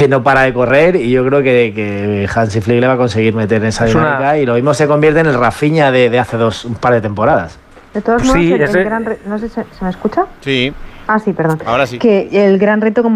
que no para de correr, y yo creo que Hansi Flick le va a conseguir meter en esa dinámica, y lo mismo se convierte en el Rafinha de hace un par de temporadas. De todos modos, Sí, el gran no sé, ¿se me escucha? Sí. Ah, sí, perdón. Ahora sí. Que el gran reto, como